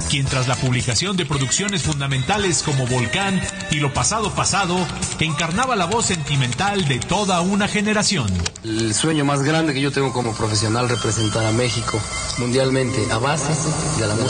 quien tras la publicación de producciones fundamentales como Volcán y Lo Pasado Pasado, encarnaba la voz sentimental de toda una generación. El sueño más grande que yo tengo como profesional, representar a México mundialmente a base de la música.